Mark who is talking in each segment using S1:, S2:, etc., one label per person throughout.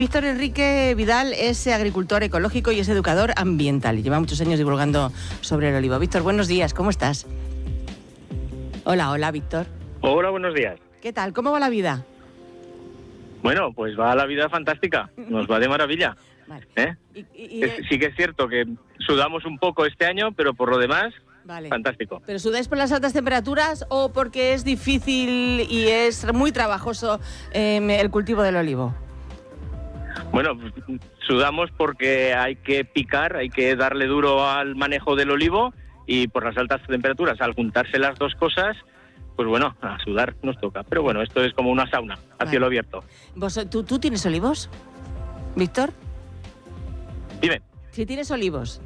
S1: Víctor Enrique Vidal es agricultor ecológico y es educador ambiental y lleva muchos años divulgando sobre el olivo. Víctor, buenos días, ¿cómo estás? Hola, Víctor.
S2: Hola, buenos días.
S1: ¿Qué tal? ¿Cómo va la vida?
S2: Bueno, pues va la vida fantástica, nos va de maravilla.
S1: Vale.
S2: Sí que es cierto que sudamos un poco este año, pero por lo demás,
S1: vale.
S2: Fantástico.
S1: ¿Pero sudáis por las altas temperaturas o porque es difícil y es muy trabajoso el cultivo del olivo?
S2: Bueno, sudamos porque hay que picar, hay que darle duro al manejo del olivo y por las altas temperaturas, al juntarse las dos cosas, pues bueno, a sudar nos toca. Pero bueno, esto es como una sauna, a cielo abierto.
S1: ¿Tú tienes olivos, Víctor?
S2: Dime.
S1: ¿Sí tienes olivos?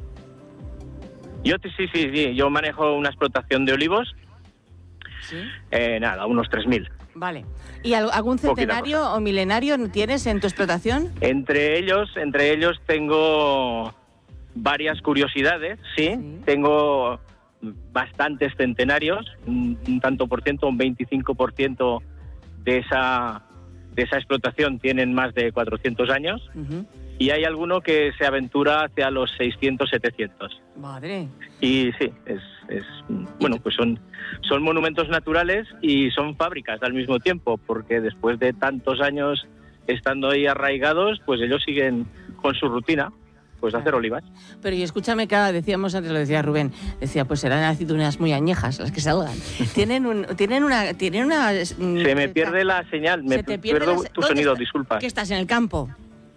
S2: Sí, yo manejo una explotación de olivos.
S1: ¿Sí?
S2: Unos 3.000.
S1: Vale. ¿Y algún centenario o milenario tienes en tu explotación?
S2: Entre ellos tengo varias curiosidades, ¿sí? Tengo bastantes centenarios, un tanto por ciento, un 25% de esa explotación tienen más de 400 años. Uh-huh. Y hay alguno que se aventura hacia los 600, 700.
S1: Madre.
S2: Y sí, bueno, pues son monumentos naturales y son fábricas al mismo tiempo, porque después de tantos años estando ahí arraigados, pues ellos siguen con su rutina, pues hacer olivas.
S1: Pero y escúchame, decíamos antes, lo decía Rubén, decía, pues serán aceitunas muy añejas las que salgan. Tienen una...
S2: Se me pierde la señal, me pierdo tu sonido, disculpa.
S1: ¿Que estás en el campo?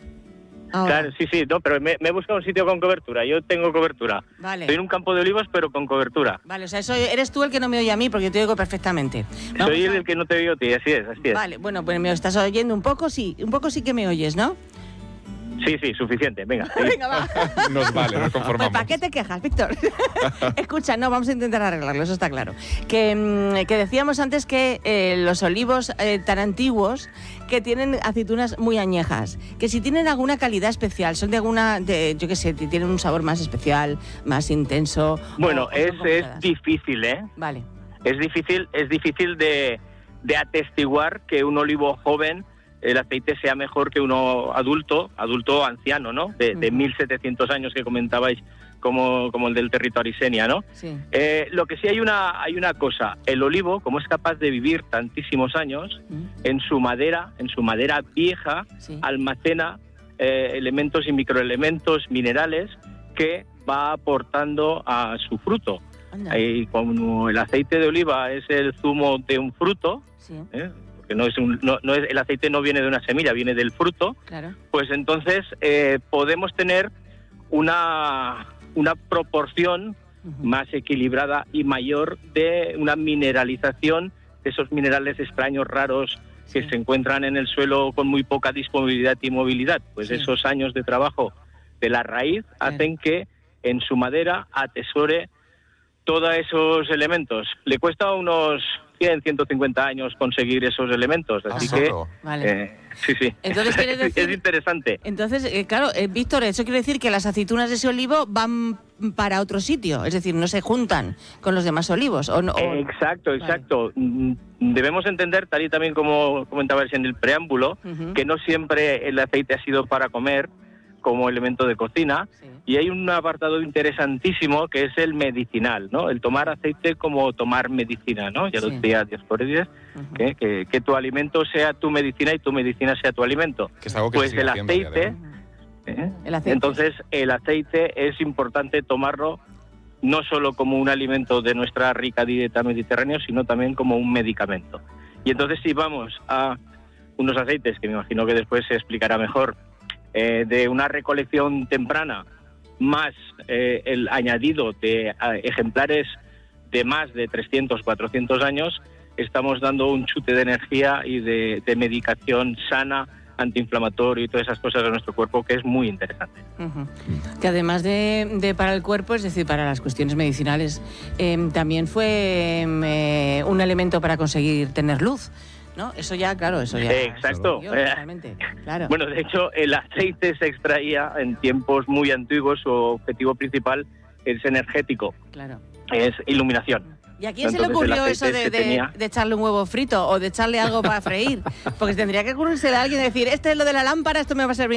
S2: Ahora. Claro, sí, no, pero me he buscado un sitio con cobertura, yo tengo cobertura.
S1: Vale.
S2: Estoy en un campo de olivos, pero con cobertura.
S1: Vale, o sea, eres tú el que no me oye a mí, porque yo te oigo perfectamente.
S2: Soy el que no te oye a ti, así es.
S1: Vale, bueno, pues me estás oyendo un poco sí que me oyes, ¿no?
S2: Sí, suficiente, venga.
S1: Venga, va.
S3: Nos vale, nos conformamos.
S1: Pues ¿para qué te quejas, Víctor? Escucha, no, vamos a intentar arreglarlo, eso está claro. Que decíamos antes que los olivos tan antiguos que tienen aceitunas muy añejas, que si tienen alguna calidad especial, son yo qué sé, tienen un sabor más especial, más intenso.
S2: Bueno, es difícil, ¿eh?
S1: Vale.
S2: Es difícil de atestiguar que un olivo joven el aceite sea mejor que uno adulto anciano, ¿no? De 1.700 años que comentabais, como el del territorio Arisenia, ¿no?
S1: Sí.
S2: Lo que sí hay una cosa, el olivo, como es capaz de vivir tantísimos años, en su madera vieja, almacena elementos y microelementos minerales que va aportando a su fruto. Y como el aceite de oliva es el zumo de un fruto, que no es el aceite no viene de una semilla, viene del fruto,
S1: claro.
S2: Pues entonces podemos tener una proporción más equilibrada y mayor de una mineralización de esos minerales extraños, raros, que se encuentran en el suelo con muy poca disponibilidad y movilidad. Pues esos años de trabajo de la raíz hacen que en su madera atesore todos esos elementos. Le cuesta unos 150 años conseguir esos elementos, así que
S1: vale.
S2: Sí.
S1: Entonces, ¿quieres decir,
S2: es interesante.
S1: Entonces, claro, Víctor, eso quiere decir que las aceitunas de ese olivo van para otro sitio, es decir, no se juntan con los demás olivos.
S2: Exacto.
S1: Vale.
S2: Debemos entender, tal y también como comentabais en el preámbulo, que no siempre el aceite ha sido para comer como elemento de cocina, y hay un apartado interesantísimo que es el medicinal, ¿no? El tomar aceite como tomar medicina, ¿no? Ya lo decía Dioscórides, que tu alimento sea tu medicina y tu medicina sea tu alimento.
S3: Que es algo que
S2: pues el aceite, entonces el aceite es importante tomarlo no solo como un alimento de nuestra rica dieta mediterránea, sino también como un medicamento. Y entonces si vamos a unos aceites, que me imagino que después se explicará mejor, de una recolección temprana, más el añadido de ejemplares de más de 300, 400 años, estamos dando un chute de energía y de medicación sana, antiinflamatorio y todas esas cosas de nuestro cuerpo, que es muy interesante.
S1: Que además de para el cuerpo, es decir, para las cuestiones medicinales, también fue un elemento para conseguir tener luz, ¿no? Eso ya.
S2: Exacto.
S1: Claro.
S2: Bueno, de hecho, el aceite se extraía en tiempos muy antiguos. Su objetivo principal es energético.
S1: Claro.
S2: Es iluminación.
S1: ¿Y a quién se le ocurrió eso de echarle un huevo frito o de echarle algo para freír? Porque tendría que ocurrirse a alguien y decir, este es lo de la lámpara, esto me va a servir.